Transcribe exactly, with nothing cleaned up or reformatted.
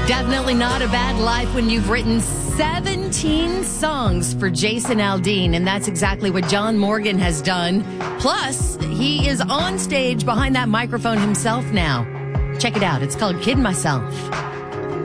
Definitely not a bad life when you've written seventeen songs for Jason Aldean, and that's exactly what John Morgan has done. Plus, he is on stage behind that microphone himself now. Check it out. It's called Kid Myself.